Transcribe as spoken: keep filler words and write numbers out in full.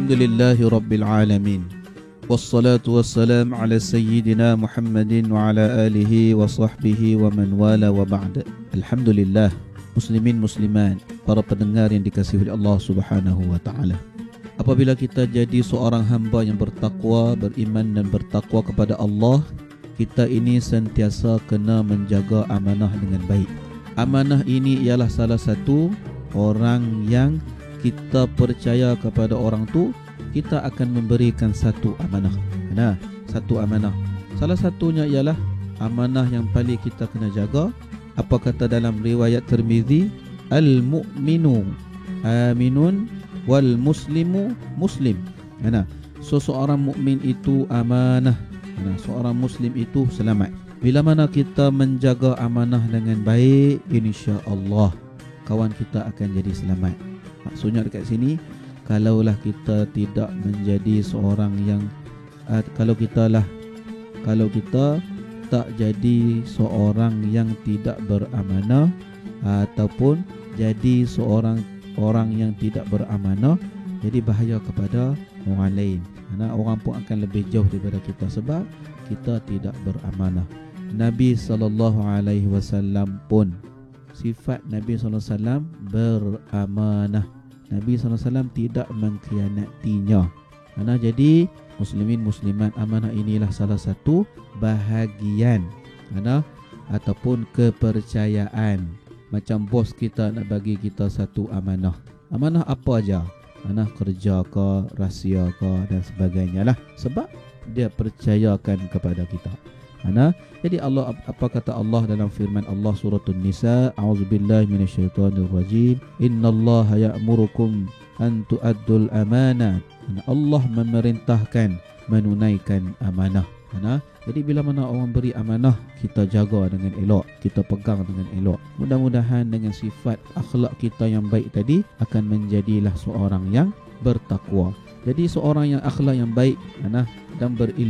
Alhamdulillahi Rabbil Alamin. Wassalatu wassalam ala Sayyidina Muhammadin wa ala alihi wa sahbihi wa man wala wa ba'da. Alhamdulillah, muslimin muslimat, para pendengar yang dikasihi oleh Allah Subhanahu wa taala. Apabila kita jadi seorang hamba yang bertakwa, beriman dan bertakwa kepada Allah, kita ini sentiasa kena menjaga amanah dengan baik. Amanah ini ialah salah satu orang yang kita percaya kepada orang tu, kita akan memberikan satu amanah. Nah, satu amanah. Salah satunya ialah amanah yang paling kita kena jaga. Apa kata dalam riwayat Tirmizi? Al-mu'minu aminun wal muslimu muslim. Nah, so seorang mukmin itu amanah. Nah, seorang muslim itu selamat. Bila mana kita menjaga amanah dengan baik, insya-Allah kawan kita akan jadi selamat. Maksudnya dekat sini, kalaulah kita tidak menjadi seorang yang uh, kalau kita lah kalau kita tak jadi seorang yang tidak beramanah uh, ataupun jadi seorang orang yang tidak beramanah, jadi bahaya kepada orang lain. Karena orang pun akan lebih jauh daripada kita sebab kita tidak beramanah. Nabi sallallahu alaihi wasallam pun sifat Nabi sallallahu alaihi wasallam beramanah. Nabi sallallahu alaihi wasallam tidak mengkhianatinya. Mana jadi muslimin muslimat, amanah inilah salah satu bahagian mana ataupun kepercayaan. Macam bos kita nak bagi kita satu amanah. Amanah apa aja? Amanah kerja ke, rahsia ke dan sebagainya lah. Sebab dia percayakan kepada kita. Mana? Jadi Allah, apa kata Allah dalam firman Allah surah An-Nisa, a'udzubillahi minasyaitonirrajim, innallaha ya'murukum an tu'addul amanat. Allah memerintahkan menunaikan amanah. Mana? Jadi bila mana orang beri amanah, kita jaga dengan elok, kita pegang dengan elok. Mudah-mudahan dengan sifat akhlak kita yang baik tadi akan menjadilah seorang yang bertakwa. Jadi seorang yang akhlak yang baik, mana, dan berilmu